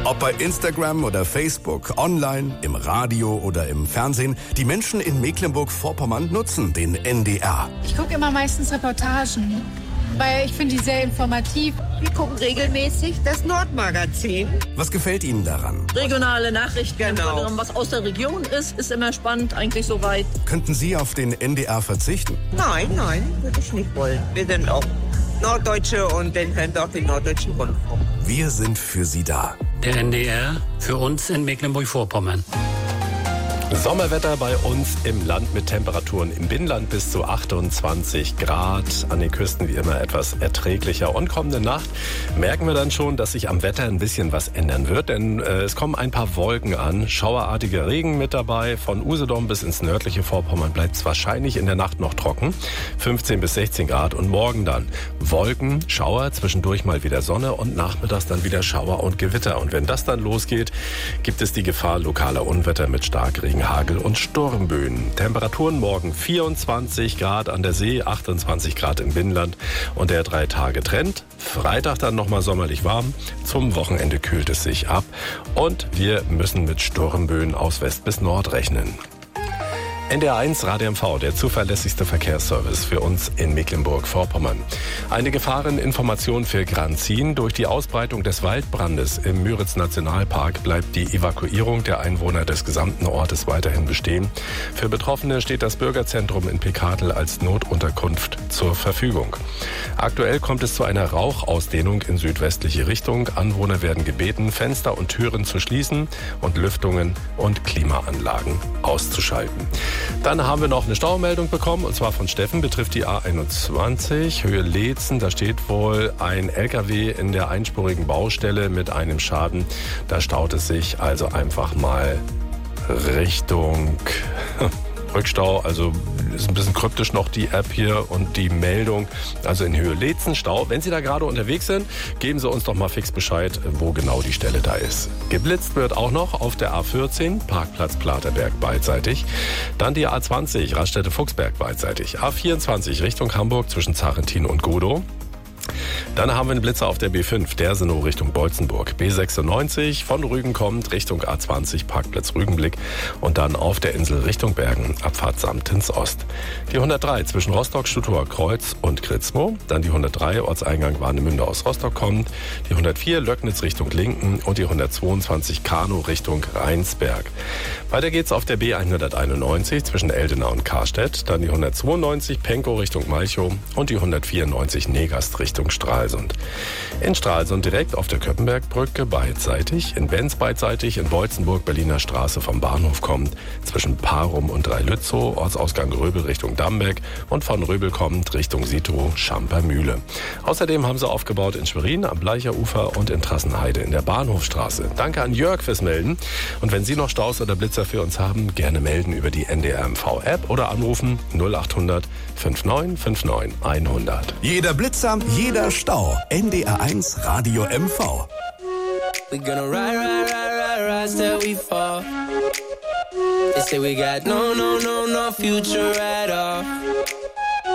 Ob bei Instagram oder Facebook, online, im Radio oder im Fernsehen, die Menschen in Mecklenburg-Vorpommern nutzen den NDR. Ich gucke immer meistens Reportagen, weil ich finde die sehr informativ. Wir gucken regelmäßig das Nordmagazin. Was gefällt Ihnen daran? Regionale Nachrichten, Genau. was aus der Region ist immer spannend, eigentlich soweit. Könnten Sie auf den NDR verzichten? Nein, würde ich nicht wollen. Wir sind auch Norddeutsche und den hören doch den Norddeutschen Rundfunk. Wir sind für Sie da. Der NDR für uns in Mecklenburg-Vorpommern. Sommerwetter bei uns im Land mit Temperaturen im Binnenland bis zu 28 Grad. An den Küsten wie immer etwas erträglicher. Und kommende Nacht merken wir dann schon, dass sich am Wetter ein bisschen was ändern wird. Denn es kommen ein paar Wolken an. Schauerartiger Regen mit dabei. Von Usedom bis ins nördliche Vorpommern bleibt es wahrscheinlich in der Nacht noch trocken. 15 bis 16 Grad. Und morgen dann Wolken, Schauer, zwischendurch mal wieder Sonne und nachmittags dann wieder Schauer und Gewitter. Und wenn das dann losgeht, gibt es die Gefahr lokaler Unwetter mit Starkregen, Hagel und Sturmböen. Temperaturen morgen 24 Grad an der See, 28 Grad im Binnenland und der 3-Tage-Trend. Freitag dann nochmal sommerlich warm. Zum Wochenende kühlt es sich ab und wir müssen mit Sturmböen aus West bis Nord rechnen. NDR1 Radio MV, der zuverlässigste Verkehrsservice für uns in Mecklenburg-Vorpommern. Eine Gefahreninformation für Granzin. Durch die Ausbreitung des Waldbrandes im Müritz-Nationalpark bleibt die Evakuierung der Einwohner des gesamten Ortes weiterhin bestehen. Für Betroffene steht das Bürgerzentrum in Pekadl als Notunterkunft zur Verfügung. Aktuell kommt es zu einer Rauchausdehnung in südwestliche Richtung. Anwohner werden gebeten, Fenster und Türen zu schließen und Lüftungen und Klimaanlagen auszuschalten. Dann haben wir noch eine Staumeldung bekommen, und zwar von Steffen, betrifft die A21, Höhe Leetzen. Da steht wohl ein LKW in der einspurigen Baustelle mit einem Schaden. Da staut es sich also einfach mal Richtung Rückstau. Also ist ein bisschen kryptisch noch die App hier und die Meldung. Also in Höhe Leetzen Stau. Wenn Sie da gerade unterwegs sind, geben Sie uns doch mal fix Bescheid, wo genau die Stelle da ist. Geblitzt wird auch noch auf der A14, Parkplatz Platerberg beidseitig. Dann die A20, Raststätte-Fuchsberg beidseitig. A24 Richtung Hamburg zwischen Zarentin und Godow. Dann haben wir einen Blitzer auf der B5, Dersenow Richtung Beutzenburg. B96 von Rügen kommt Richtung A20, Parkplatz Rügenblick. Und dann auf der Insel Richtung Bergen, Abfahrt Samtens Ost. Die 103 zwischen Rostock, Stutthofer Kreuz und Kritzmo. Dann die 103 Ortseingang Warnemünde aus Rostock kommt. Die 104 Löcknitz Richtung Linken und die 122 Kanow Richtung Rheinsberg. Weiter geht's auf der B191 zwischen Eldena und Karstedt. Dann die 192 Penkow Richtung Malchow und die 194 Negast Richtung Stralsund. In Stralsund direkt auf der Köppenbergbrücke beidseitig, in Benz beidseitig, in Beutzenburg Berliner Straße vom Bahnhof kommt, zwischen Parum und Dreilützow, Ortsausgang Röbel Richtung Damberg und von Röbel kommt Richtung Sito Schampermühle. Außerdem haben sie aufgebaut in Schwerin am Bleicher Ufer und in Trassenheide in der Bahnhofstraße. Danke an Jörg fürs Melden. Und wenn Sie noch Staus oder Blitzer für uns haben, gerne melden über die NDR MV App oder anrufen 0800 5959 100. Jeder Blitzer, jeder Stau. NDR1 Radio MV. We gonna ride till we fall. They say we got no future at all.